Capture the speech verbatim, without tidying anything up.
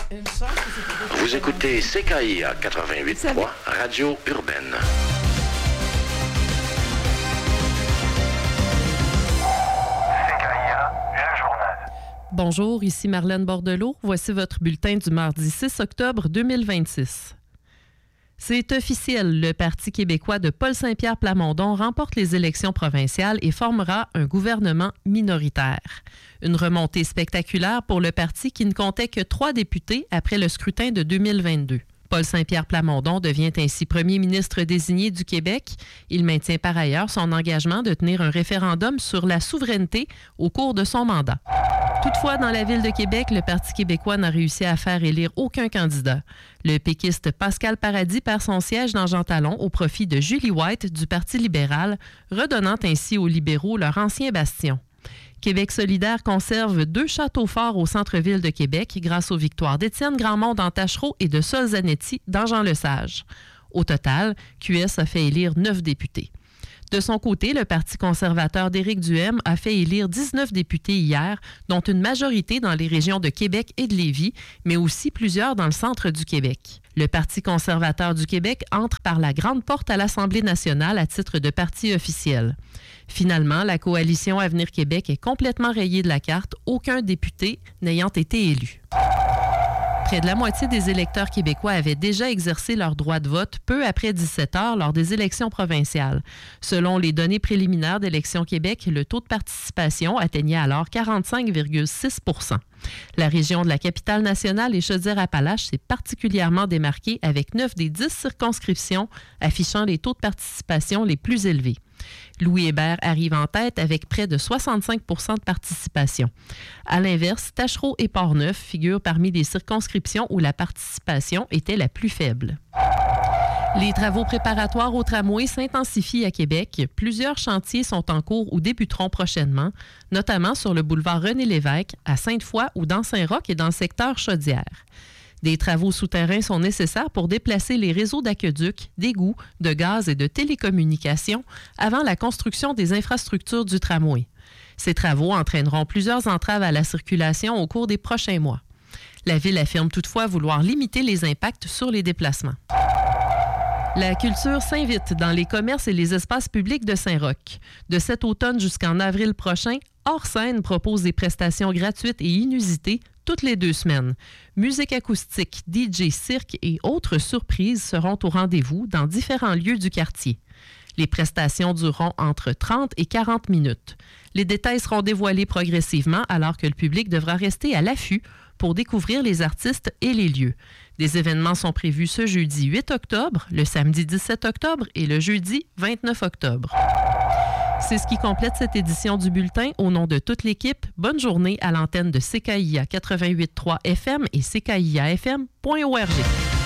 Vous écoutez C K I A quatre-vingt-huit trois, Radio Urbaine. Bonjour, ici Marlène Bordelot. Voici votre bulletin du mardi six octobre deux mille vingt-six. C'est officiel, le Parti québécois de Paul Saint-Pierre Plamondon remporte les élections provinciales et formera un gouvernement minoritaire. Une remontée spectaculaire pour le parti qui ne comptait que trois députés après le scrutin de deux mille vingt-deux. Paul Saint-Pierre Plamondon devient ainsi premier ministre désigné du Québec. Il maintient par ailleurs son engagement de tenir un référendum sur la souveraineté au cours de son mandat. Toutefois, dans la ville de Québec, le Parti québécois n'a réussi à faire élire aucun candidat. Le péquiste Pascal Paradis perd son siège dans Jean Talon au profit de Julie White du Parti libéral, redonnant ainsi aux libéraux leur ancien bastion. Québec solidaire conserve deux châteaux forts au centre-ville de Québec grâce aux victoires d'Étienne Grandmont dans Tachereau et de Sol Zanetti dans Jean-Lesage. Au total, Q S a fait élire neuf députés. De son côté, le Parti conservateur d'Éric Duhaime a fait élire dix-neuf députés hier, dont une majorité dans les régions de Québec et de Lévis, mais aussi plusieurs dans le centre du Québec. Le Parti conservateur du Québec entre par la grande porte à l'Assemblée nationale à titre de parti officiel. Finalement, la coalition Avenir Québec est complètement rayée de la carte, aucun député n'ayant été élu. Près de la moitié des électeurs québécois avaient déjà exercé leur droit de vote peu après dix-sept heures lors des élections provinciales. Selon les données préliminaires d'Élections Québec, le taux de participation atteignait alors quarante-cinq virgule six pour cent. La région de la Capitale-Nationale et Chaudière-Appalaches s'est particulièrement démarquée avec neuf des dix circonscriptions affichant les taux de participation les plus élevés. Louis Hébert arrive en tête avec près de soixante-cinq pour cent de participation. À l'inverse, Tachereau et Portneuf figurent parmi les circonscriptions où la participation était la plus faible. Les travaux préparatoires au tramway s'intensifient à Québec. Plusieurs chantiers sont en cours ou débuteront prochainement, notamment sur le boulevard René-Lévesque, à Sainte-Foy ou dans Saint-Roch et dans le secteur Chaudière. Des travaux souterrains sont nécessaires pour déplacer les réseaux d'aqueducs, d'égouts, de gaz et de télécommunications avant la construction des infrastructures du tramway. Ces travaux entraîneront plusieurs entraves à la circulation au cours des prochains mois. La Ville affirme toutefois vouloir limiter les impacts sur les déplacements. La culture s'invite dans les commerces et les espaces publics de Saint-Roch. De cet automne jusqu'en avril prochain, Hors Scène propose des prestations gratuites et inusitées toutes les deux semaines. Musique acoustique, D J, cirque et autres surprises seront au rendez-vous dans différents lieux du quartier. Les prestations dureront entre trente et quarante minutes. Les détails seront dévoilés progressivement alors que le public devra rester à l'affût pour découvrir les artistes et les lieux. Des événements sont prévus ce jeudi huit octobre, le samedi dix-sept octobre et le jeudi vingt-neuf octobre. C'est ce qui complète cette édition du bulletin. Au nom de toute l'équipe, bonne journée à l'antenne de C K I A quatre-vingt-huit trois F M et C K I A F M point org.